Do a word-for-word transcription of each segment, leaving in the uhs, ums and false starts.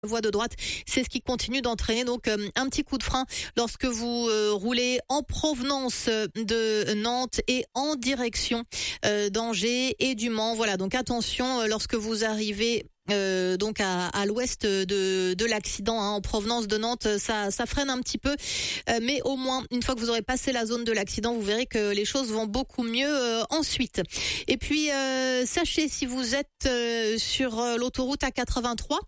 Voie de droite, c'est ce qui continue d'entraîner donc euh, un petit coup de frein lorsque vous euh, roulez en provenance de Nantes et en direction euh, d'Angers et du Mans. Voilà, donc attention euh, lorsque vous arrivez Euh, donc à, à l'ouest de, de l'accident hein, en provenance de Nantes, ça, ça freine un petit peu, euh, mais au moins une fois que vous aurez passé la zone de l'accident, vous verrez que les choses vont beaucoup mieux euh, ensuite. Et puis euh, sachez si vous êtes euh, sur euh, l'autoroute A quatre-vingt-trois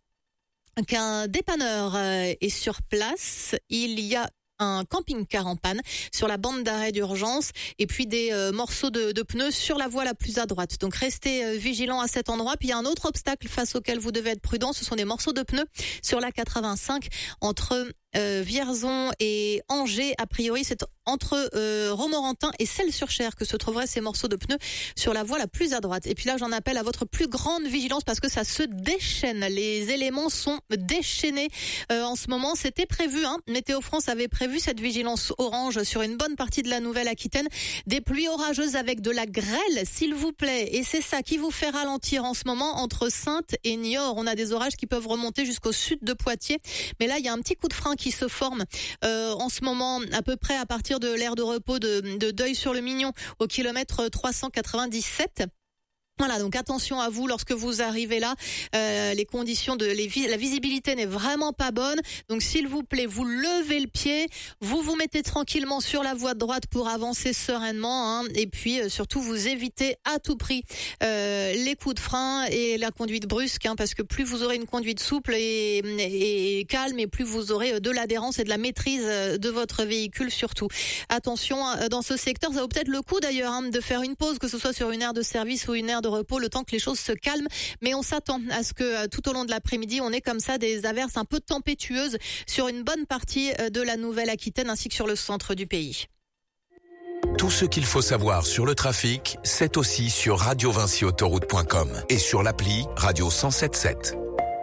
qu'un dépanneur euh, est sur place. Il y a un camping-car en panne sur la bande d'arrêt d'urgence et puis des euh, morceaux de, de pneus sur la voie la plus à droite. Donc restez euh, vigilants à cet endroit. Puis il y a un autre obstacle face auquel vous devez être prudent, ce sont des morceaux de pneus sur la quatre-vingt-cinq entre euh, Vierzon et Angers. A priori, c'est entre euh, Romorantin et Celles-sur-Cher que se trouveraient ces morceaux de pneus sur la voie la plus à droite. Et puis là, j'en appelle à votre plus grande vigilance parce que ça se déchaîne. Les éléments sont déchaînés euh, en ce moment. C'était prévu, hein. Météo France avait prévu cette vigilance orange sur une bonne partie de la Nouvelle-Aquitaine. Des pluies orageuses avec de la grêle, s'il vous plaît. Et c'est ça qui vous fait ralentir en ce moment entre Saintes et Niort. On a des orages qui peuvent remonter jusqu'au sud de Poitiers. Mais là, il y a un petit coup de frein qui se forme euh, en ce moment, à peu près à partir de l'aire de repos de, de Deuil-sur-le-Mignon au kilomètre trois cent quatre-vingt-dix-sept. Voilà, donc attention à vous lorsque vous arrivez là. Euh, les conditions de les, la visibilité n'est vraiment pas bonne. Donc s'il vous plaît, vous levez le pied, vous vous mettez tranquillement sur la voie de droite pour avancer sereinement, hein, et puis euh, surtout vous évitez à tout prix euh, les coups de frein et la conduite brusque, hein, parce que plus vous aurez une conduite souple et, et, et calme, et plus vous aurez de l'adhérence et de la maîtrise de votre véhicule surtout. Attention, dans ce secteur, ça vaut peut-être le coup d'ailleurs hein, de faire une pause, que ce soit sur une aire de service ou une aire de repos, le temps que les choses se calment, mais on s'attend à ce que tout au long de l'après-midi, on ait comme ça des averses un peu tempétueuses sur une bonne partie de la Nouvelle-Aquitaine ainsi que sur le centre du pays. Tout ce qu'il faut savoir sur le trafic, c'est aussi sur radio vinci autoroute point com et sur l'appli Radio cent sept sept.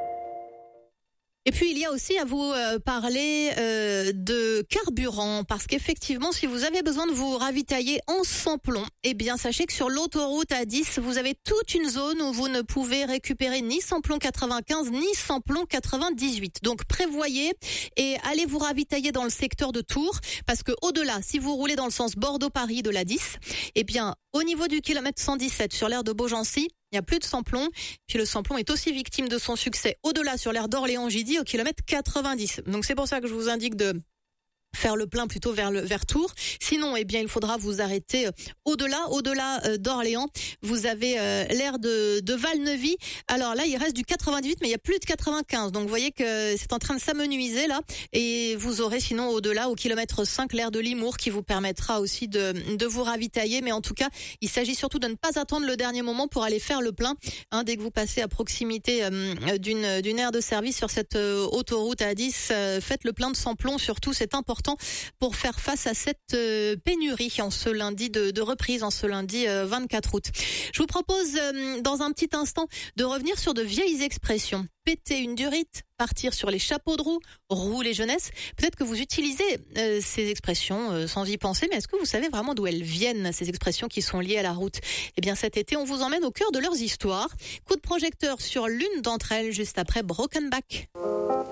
Et puis il y a aussi à vous euh, parler euh, de carburant, parce qu'effectivement si vous avez besoin de vous ravitailler en sans-plomb, eh bien sachez que sur l'autoroute A dix, vous avez toute une zone où vous ne pouvez récupérer ni sans-plomb quatre-vingt-quinze ni sans-plomb quatre-vingt-dix-huit. Donc prévoyez et allez vous ravitailler dans le secteur de Tours, parce que au-delà, si vous roulez dans le sens Bordeaux-Paris de l'A dix, eh bien au niveau du kilomètre cent dix-sept sur l'aire de Beaugency, il n'y a plus de sans-plomb. Puis le sans-plomb est aussi victime de son succès au-delà sur l'aire d'Orléans-Gidy au kilomètre quatre-vingt-dix. Donc c'est pour ça que je vous indique de faire le plein plutôt vers le vers Tours. Sinon, eh bien, il faudra vous arrêter euh, au-delà, au-delà euh, d'Orléans. Vous avez euh, l'aire de de Valneuvy. Alors là, il reste du quatre-vingt-dix-huit, mais il y a plus de quatre-vingt-quinze. Donc vous voyez que c'est en train de s'amenuiser là. Et vous aurez sinon au-delà, au kilomètre cinq, l'aire de Limours qui vous permettra aussi de de vous ravitailler. Mais en tout cas, il s'agit surtout de ne pas attendre le dernier moment pour aller faire le plein. Hein, dès que vous passez à proximité euh, d'une d'une aire de service sur cette euh, autoroute A dix, euh, faites le plein de sans-plomb. Surtout, c'est important pour faire face à cette euh, pénurie en ce lundi de, de reprise, en ce lundi euh, vingt-quatre août. Je vous propose euh, dans un petit instant de revenir sur de vieilles expressions. Péter une durite, partir sur les chapeaux de roue, rouler jeunesse. Peut-être que vous utilisez euh, ces expressions euh, sans y penser, mais est-ce que vous savez vraiment d'où elles viennent, ces expressions qui sont liées à la route? Eh bien cet été, on vous emmène au cœur de leurs histoires. Coup de projecteur sur l'une d'entre elles juste après Broken Back.